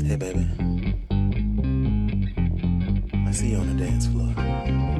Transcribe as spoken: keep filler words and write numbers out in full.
Hey, baby. I see you on the dance floor.